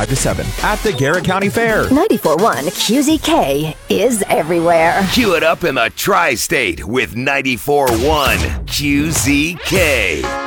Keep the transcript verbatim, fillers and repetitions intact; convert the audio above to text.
five to seven at the Garrett County Fair. ninety-four point one Q Z K is everywhere. Cue it up in the tri-state with ninety-four point one Q Z K.